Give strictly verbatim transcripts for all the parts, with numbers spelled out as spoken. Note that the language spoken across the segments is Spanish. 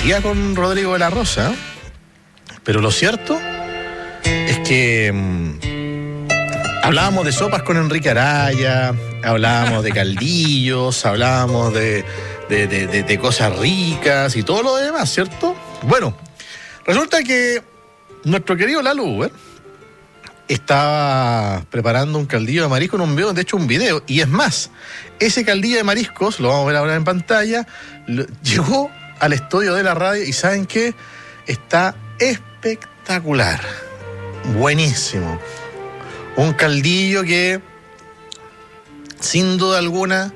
discutía con Rodrigo de la Rosa, pero lo cierto es que mmm, hablábamos de sopas con Enrique Araya, hablábamos de caldillos, hablábamos de, de, de, de, de cosas ricas y todo lo demás, ¿cierto? Bueno, resulta que nuestro querido Lalo Uber estaba preparando un caldillo de marisco en un video, de hecho un video, y es más, ese caldillo de mariscos, lo vamos a ver ahora en pantalla, lo, llegó al estudio de la radio y ¿saben qué? Está espectacular, buenísimo, un caldillo que sin duda alguna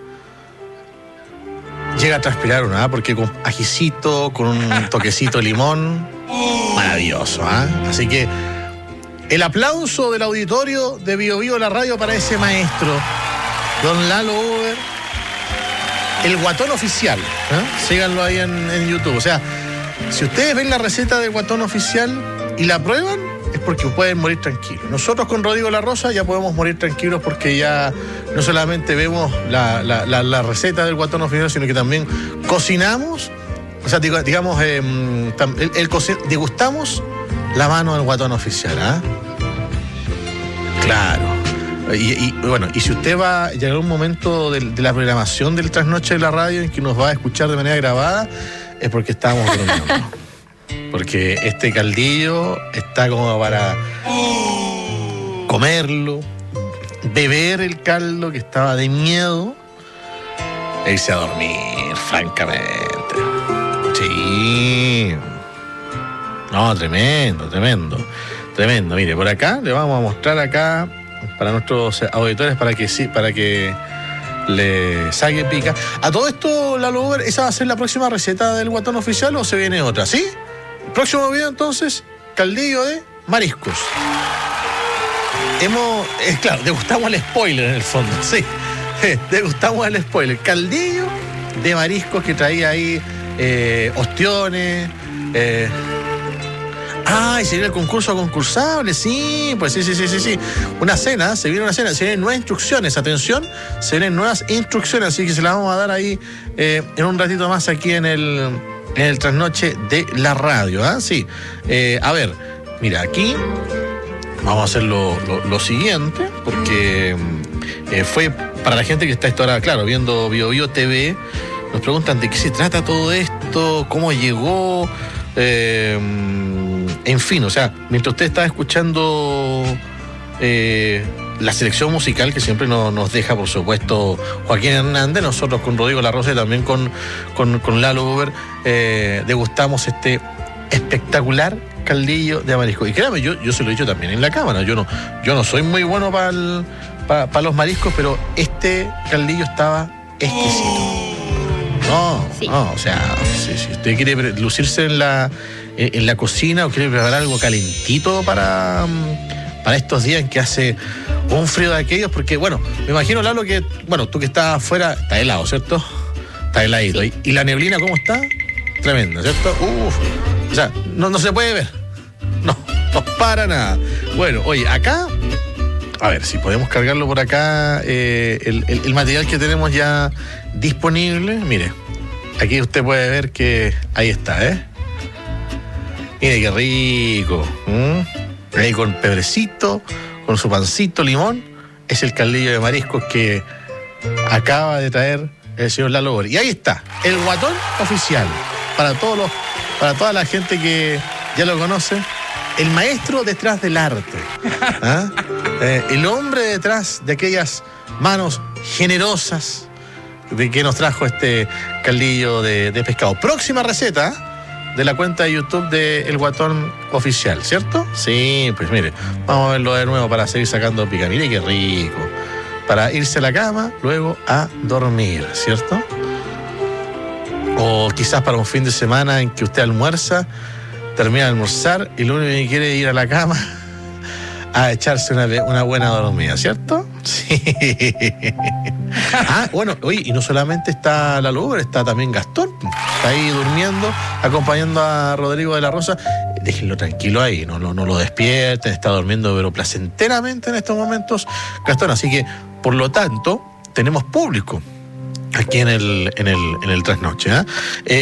llega a transpirar una, ¿eh? Porque con ajicito, con un toquecito de limón, maravilloso, ¿eh? Así que el aplauso del auditorio de Bio Bio la radio para ese maestro, don Lalo Uber, el guatón oficial, ¿eh? Síganlo ahí en, en YouTube. O sea, si ustedes ven la receta del guatón oficial y la prueban, es porque pueden morir tranquilos. Nosotros con Rodrigo La Rosa ya podemos morir tranquilos porque ya no solamente vemos la, la, la, la receta del guatón oficial, sino que también cocinamos, o sea, digamos, eh, el, el coci- degustamos la mano del guatón oficial, ¿ah? ¿eh? Claro. Y, y bueno, y si usted va a llegar un momento de, de la programación del Trasnoche de la radio en que nos va a escuchar de manera grabada, es porque estábamos bromeando. Porque este caldillo está como para comerlo, beber el caldo que estaba de miedo e irse a dormir, francamente. Sí. No, tremendo, tremendo, tremendo. Mire, por acá le vamos a mostrar acá para nuestros auditores para que sí, para que le saque pica. A todo esto, Lalo Uber, ¿esa va a ser la próxima receta del guatón oficial o se viene otra? ¿Sí? Próximo video entonces, caldillo de mariscos. Hemos, es claro, degustamos el spoiler en el fondo, sí. Degustamos el spoiler. Caldillo de mariscos que traía ahí eh, ostiones. Eh, Ah, y se viene el concurso concursable, sí, pues sí, sí, sí, sí, sí. Una cena, se viene una cena, se vienen nuevas instrucciones, atención, se vienen nuevas instrucciones, así que se las vamos a dar ahí eh, en un ratito más aquí en el, en el Trasnoche de la radio, ¿ah? ¿eh? Sí. Eh, a ver, mira, aquí vamos a hacer lo, lo, lo siguiente, porque eh, fue para la gente que está esta hora, claro, viendo Bio Bio T V, nos preguntan de qué se trata todo esto, cómo llegó. Eh, en fin, o sea, mientras usted está escuchando eh, la selección musical que siempre nos, nos deja, por supuesto, Joaquín Hernández, nosotros con Rodrigo La Rosa y también con, con, con Lalo Uber, eh, degustamos este espectacular caldillo de marisco. Y créame, yo, yo se lo he dicho también en la cámara, yo no, yo no soy muy bueno para pa, pa los mariscos, pero este caldillo estaba exquisito. No, sí. no, o sea, si, si usted quiere lucirse en la, en, en la cocina o quiere preparar algo calentito para, para estos días en que hace un frío de aquellos, porque, bueno, me imagino, Lalo, que, bueno, tú que estás afuera, está helado, ¿cierto? Está heladito. Sí. ¿Y, y la neblina cómo está? Tremenda, ¿cierto? Uf, o sea, no, no se puede ver. No, no para nada. Bueno, oye, acá, a ver, si podemos cargarlo por acá, eh, el, el, el material que tenemos ya disponible, mire, aquí usted puede ver que ahí está, ¿eh? Mire qué rico, ¿Mm? Ahí con pebrecito, con su pancito, limón, es el caldillo de mariscos que acaba de traer el señor Lalo Uber. Y ahí está, el guatón oficial, para todos los, para toda la gente que ya lo conoce, el maestro detrás del arte, ¿ah? eh, el hombre detrás de aquellas manos generosas de que nos trajo este caldillo de, de pescado. Próxima receta de la cuenta de YouTube de El Guatón Oficial, ¿cierto? Sí, pues mire, vamos a verlo de nuevo para seguir sacando pica. Mire qué rico. Para irse a la cama, luego a dormir, ¿cierto? O quizás para un fin de semana en que usted almuerza, termina de almorzar y lo único que quiere es ir a la cama a echarse una, una buena dormida, ¿cierto? Sí. Ah, bueno, oye, y no solamente está Lalo Uber, está también Gastón. Está ahí durmiendo, acompañando a Rodrigo de la Rosa. Déjenlo tranquilo ahí, no, no, no lo despierten, está durmiendo pero placenteramente en estos momentos Gastón. Así que, por lo tanto, tenemos público aquí en el, en el, en el Trasnoche, ¿eh? Eh,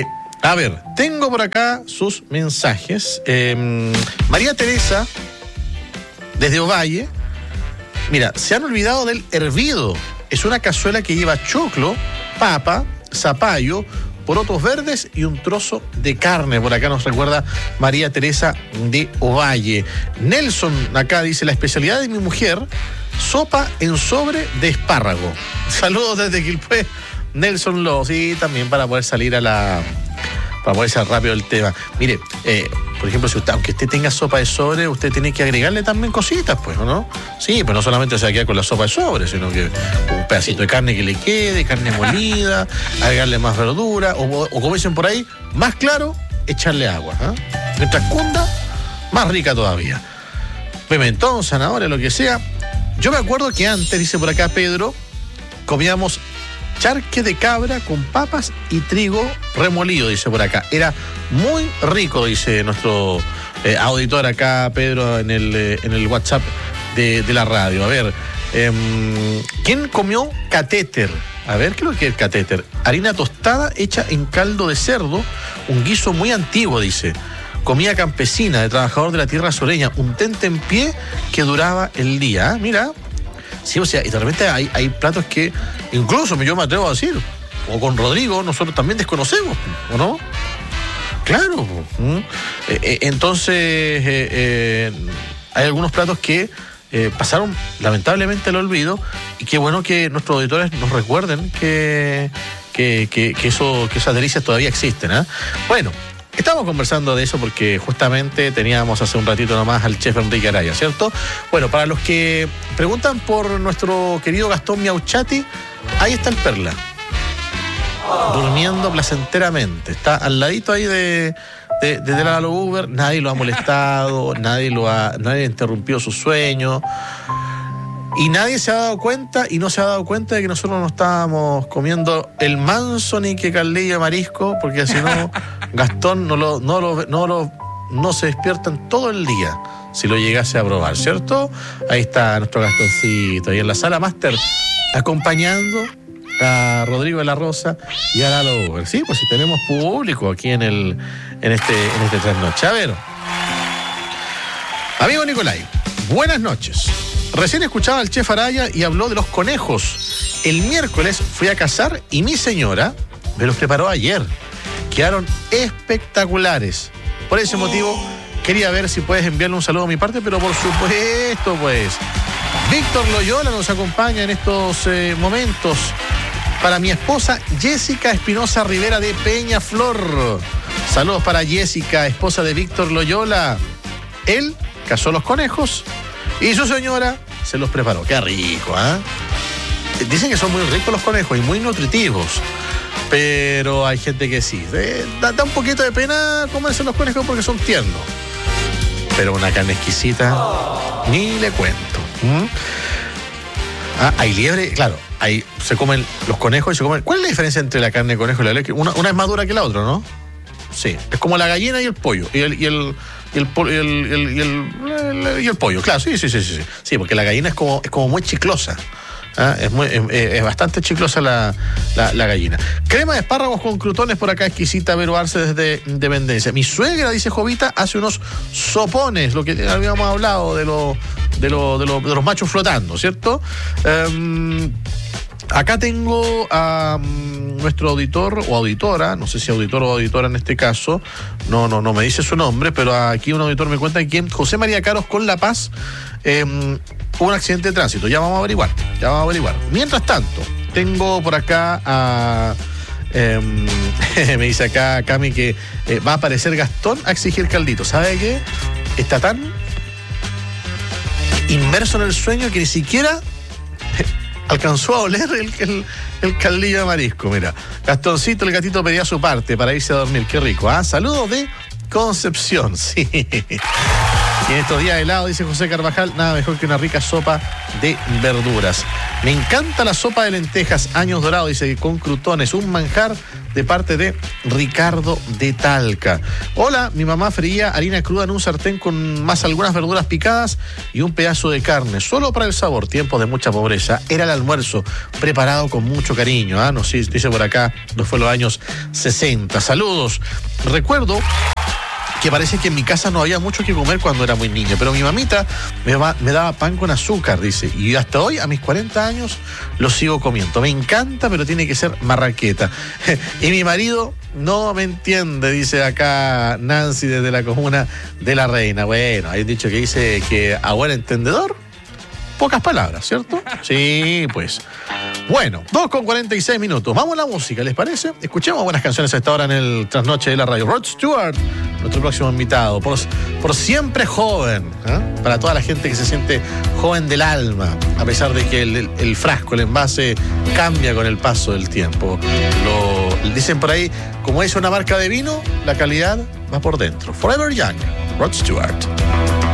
A ver, tengo por acá sus mensajes. Eh, María Teresa, desde Ovalle. Mira, se han olvidado del hervido. Es una cazuela que lleva choclo, papa, zapallo, porotos verdes y un trozo de carne. Por acá nos recuerda María Teresa de Ovalle. Nelson acá dice, la especialidad de mi mujer, sopa en sobre de espárrago. Saludos desde Quilpué, Nelson Lo. Sí, también para poder salir a la... para poder ser rápido el tema. Mire, eh, por ejemplo, si usted, aunque usted tenga sopa de sobre, usted tiene que agregarle también cositas, pues, ¿no? Sí, pero no solamente se va a quedar con la sopa de sobre, sino que un pedacito de carne que le quede, carne molida, agregarle más verdura, o, o como dicen por ahí, más claro, echarle agua. ¿eh? Mientras cunda, más rica todavía. Pimentón, zanahoria, lo que sea. Yo me acuerdo que antes, dice por acá Pedro, comíamos charque de cabra con papas y trigo remolido, dice por acá. Era muy rico, dice nuestro eh, auditor acá, Pedro, en el, eh, en el WhatsApp de, de la radio. A ver, eh, ¿quién comió catéter? A ver, ¿qué es lo que es el catéter? Harina tostada hecha en caldo de cerdo, un guiso muy antiguo, dice. Comida campesina de trabajador de la tierra sureña, un tente en pie que duraba el día. ¿eh? Mira. Sí, o sea, y de repente hay, hay platos que incluso yo me atrevo a decir, o con Rodrigo, nosotros también desconocemos, ¿o no? Claro. ¿Mm? Eh, entonces, eh, eh, hay algunos platos que eh, pasaron lamentablemente al olvido, y qué bueno que nuestros auditores nos recuerden que, que, que, que, eso, que esas delicias todavía existen. ¿eh? Bueno. Estamos conversando de eso porque justamente teníamos hace un ratito nomás al chef Enrique Araya, ¿cierto? Bueno, para los que preguntan por nuestro querido Gastón Miauchati, ahí está el Perla, durmiendo placenteramente. Está al ladito ahí de, de, de Delano Uber, nadie lo ha molestado, nadie lo ha, nadie ha interrumpido su sueño. Y nadie se ha dado cuenta y no se ha dado cuenta de que nosotros no estábamos comiendo el manso ni que caldillo de marisco, porque si no, Gastón no lo, no lo, no lo, no se despierta en todo el día si lo llegase a probar, ¿cierto? Ahí está nuestro Gastoncito, ahí en la sala máster, acompañando a Rodrigo de la Rosa y a Lalo Uber. Sí, pues si tenemos público aquí en el, en este, en este trasnoche. A ver, amigo Nicolai, buenas noches. Recién escuchaba al chef Araya y habló de los conejos. El miércoles fui a cazar y mi señora me los preparó ayer. Quedaron espectaculares. Por ese motivo, quería ver si puedes enviarle un saludo a mi parte, pero por supuesto, pues. Víctor Loyola nos acompaña en estos eh, momentos. Para mi esposa Jessica Espinosa Rivera de Peñaflor. Saludos para Jessica, esposa de Víctor Loyola. Él cazó los conejos y su señora se los preparó. Qué rico, ¿eh? Dicen que son muy ricos los conejos y muy nutritivos. Pero hay gente que sí. Eh, da, da un poquito de pena comerse los conejos porque son tiernos. Pero una carne exquisita, ni le cuento. ¿Mm? Ah, hay liebre, claro. Hay, se comen los conejos y se comen. ¿Cuál es la diferencia entre la carne de conejo y la liebre? Una, una es más dura que la otra, ¿no? Sí. Es como la gallina y el pollo. Y el. Y el Y el, y, el, y, el, y, el, y el pollo, claro, sí, sí, sí, sí. Sí, porque la gallina es como, es como muy chiclosa. ¿Ah? Es, muy, es, es bastante chiclosa la, la, la gallina. Crema de espárragos con crutones por acá, exquisita, Vero Arce desde Independencia. Mi suegra, dice Jovita, hace unos sopones, lo que habíamos hablado de, lo, de, lo, de, lo, de los machos flotando, ¿cierto? Um, Acá tengo a um, nuestro auditor o auditora, no sé si auditor o auditora en este caso, no, no, no me dice su nombre, pero aquí un auditor me cuenta que José María Caros con La Paz eh, hubo un accidente de tránsito. Ya vamos a averiguar, ya vamos a averiguar. Mientras tanto, tengo por acá a... Eh, me dice acá Cami que eh, va a aparecer Gastón a exigir caldito. ¿Sabe qué? Está tan inmerso en el sueño que ni siquiera alcanzó a oler el, el, el caldillo de marisco. Mira, Gastoncito, el gatito pedía su parte para irse a dormir. Qué rico, ¿ah? ¿eh? Saludos de Concepción, sí. Y en estos días helados, dice José Carvajal, nada mejor que una rica sopa de verduras. Me encanta la sopa de lentejas, años dorados, dice, con crutones, un manjar de parte de Ricardo de Talca. Hola, mi mamá freía harina cruda en un sartén con más algunas verduras picadas y un pedazo de carne, solo para el sabor, tiempos de mucha pobreza. Era el almuerzo, preparado con mucho cariño. ¿Ah? Nos dice por acá, no fue los años sesenta. Saludos. Recuerdo que parece que en mi casa no había mucho que comer cuando era muy niño, pero mi mamita me, va, me daba pan con azúcar, dice, y hasta hoy, a mis cuarenta años, lo sigo comiendo. Me encanta, pero tiene que ser marraqueta. Y mi marido no me entiende, dice acá Nancy desde la comuna de La Reina. Bueno, hay un dicho que dice que a buen entendedor, pocas palabras, ¿cierto? Sí, pues. Bueno, dos con cuarenta y seis minutos. Vamos a la música, ¿les parece? Escuchemos buenas canciones a esta hora en el Trasnoche de la Radio. Rod Stewart, nuestro próximo invitado, por, por siempre joven, ¿eh? Para toda la gente que se siente joven del alma, a pesar de que el, el, el frasco, el envase, cambia con el paso del tiempo. Lo dicen por ahí, como es una marca de vino, la calidad va por dentro. Forever Young, Rod Stewart.